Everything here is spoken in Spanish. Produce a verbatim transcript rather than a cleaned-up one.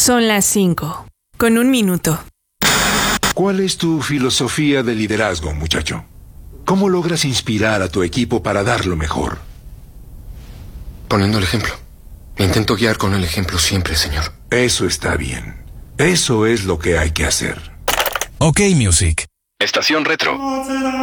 Son las cinco, con un minuto. ¿Cuál es tu filosofía de liderazgo, muchacho? ¿Cómo logras inspirar a tu equipo para dar lo mejor? Poniendo el ejemplo. Intento guiar con el ejemplo siempre, señor. Eso está bien. Eso es lo que hay que hacer. OK Music. Estación Retro.